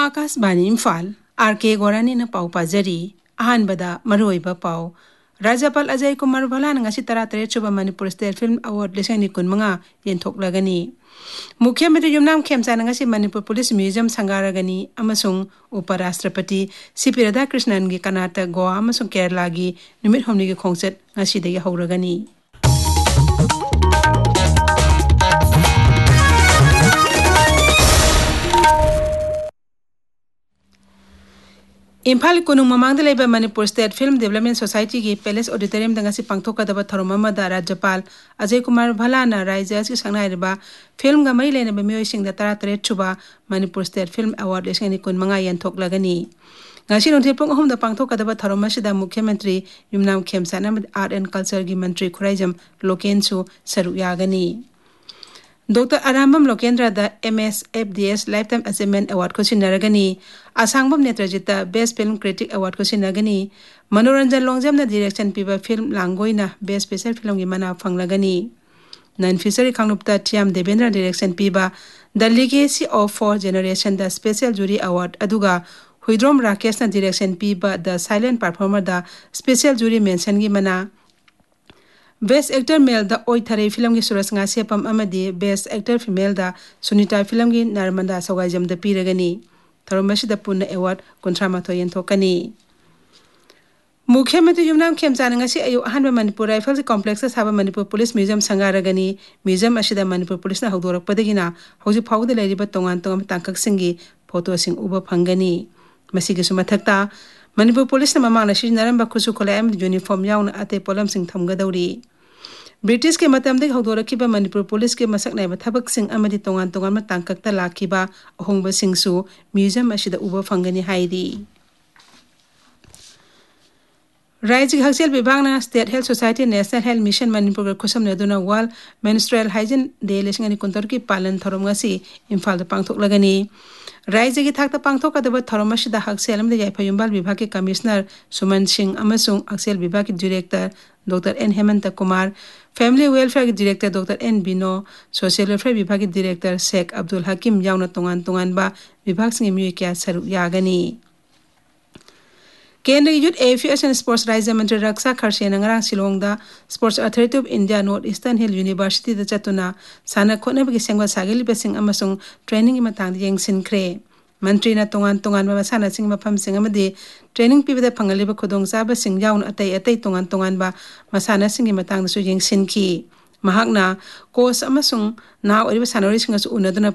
Akashvani Imphal R K गोरानी न पाउ पाजरी अहानबदा मरोइबा पाउ राज्यपाल अजय कुमार भलान ngasi 13 सुबह मणिपुर स्टेट फिल्म अवार्ड लेसंनि कुनमंगा येंथोकलागनी मुख्यमंत्री Yumnam खेमचा ngasi Manipur police museum संगारगनी अमसुंग उपराष्ट्रपति सीपी राधाकृष्णन गी कर्नाटक गोवा अमसुंग केरला गी निमित हमनी गी खोंगचत ngasi दगी हौरगनी इम्फाल कुनुंग ममांग लेबा Manipur state film development society की पैलेस ऑडिटोरियम दंगसी पांगथोकदबा थरोम अमदा राज्यपाल अजय कुमार भलाना राज्य की संगनाइरबा film गमई लेनबा मियोइसिंगदा 13 छुबा Manipur state film award लेसंनि कुनमंगा यंथोकलागनी ngasi nonthi pung ahum da pangthokadaba tharom asida मुख्यमंत्री युमनाम खेमसाना आर्ट एंड कल्चर की मंत्री खुराइजम लोकेनसु सरू यागनी doctor आरामबम Lokendra the MSFDS life time achievement award को सिनरगनी आसांगबम नेत्रजिता बेस्ट फिल्म क्रिटिक अवार्ड को सिनगनी मनोरंजन लोंगजम न डायरेक्शन पीबा फिल्म लांगोइना बेस्ट स्पेशल फिल्म की मना फंगलगनी नन फिशरी खांगनुपता टियाम देवेंद्र डायरेक्शन पीबा the legacy of 4 generation the special jury award अदुगा हुइद्रोम Rakesh न डायरेक्शन पीबा the silent performer the special jury mention की मना best actor male the ओइथरे film की सुरस सेपम अमदी best actor female the Sunita film की नरमंदा सौगाइजम the पीरगनी थरोमसी the पुन award 13 यंथोकनी मुख्यमंत्री Yumnam खेमचान ngasi ayu ahanba manipur rifle complex saba manipur police museum sangaragani museum asida manipur police na hawdorakpadagina hauji phawda leiriba tongan tongam tangkak singi photo sing uba phangani masigi sumathakta manipur police na mamang na sinaramba khusu kholayam uniform yauna ate polam sing thamgadawri British के मतम दे हौदोरखिबा Manipur police के मसक नाइबा थबक सिंग अमदि तोंगान तोंगान मा तांककता लाखिबा अहोंगबा सिंगसु museum असिदा उबा फंगनी हाइरी राज्य हक्सेल विभागना state health society national health mission Manipur खुसम नेदुना world menstrual hygiene day लेसिंगनी कुंतर की पालन थरोमगसी Imphal the पांगथोकलागनी राज्य की थाकता पांगथोकदबा थरोमसिदा हक्सेल अमदि याइफयुंबाल विभाग के कमिश्नर सुमन सिंह अमसुंग हक्सेल विभाग के director doctor N Hemant Kumar family welfare के डायरेक्टर डॉक्टर एन बिनो सोशल वेलफेयर विभाग के डायरेक्टर शेख अब्दुल हकीम यावना तोंगान तोंगानबा विभाग सिंह मियो क्या सरू यागनी केंद्र यूथ एविएशन स्पोर्ट्स राज्य मंत्री रक्षा खरसेन ngarang silongda sports authority of India north eastern hill university the चतुना Sana खोनबगी Sengwa सागिल basin अमसुंग training Matang येंगसिनख्रे मंत्री ना तोंगान तोंगान बा साना सिंग मफम सिंग अमदि ट्रेनिंग पीबदा फंगलिबा खुदोंग चाबा सिंग याउन अतै अतै तोंगान तोंगान बा मसाना सिंग मतंग दसु येंगसिनखी महागना कोच अमसुंग ना ओरिबा सानोरि सिंगसु उनदुना